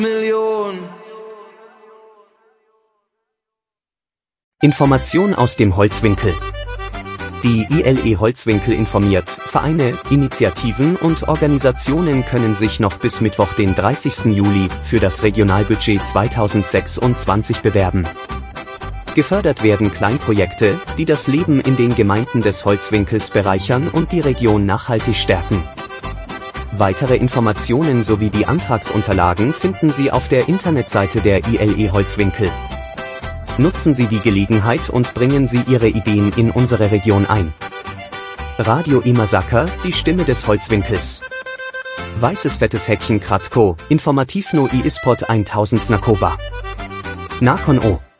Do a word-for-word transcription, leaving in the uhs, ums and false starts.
Million. Information aus dem Holzwinkel. Die I L E Holzwinkel informiert, Vereine, Initiativen und Organisationen können sich noch bis Mittwoch, den dreißigsten Juli, für das Regionalbudget zweitausendsechsundzwanzig bewerben. Gefördert werden Kleinprojekte, die das Leben in den Gemeinden des Holzwinkels bereichern und die Region nachhaltig stärken. Weitere Informationen sowie die Antragsunterlagen finden Sie auf der Internetseite der I L E Holzwinkel. Nutzen Sie die Gelegenheit und bringen Sie Ihre Ideen in unsere Region ein. Radio Imasaka, die Stimme des Holzwinkels. Weißes fettes Häkchen Kratko, Informativno i Ispod tausend Znakova. Nakon O.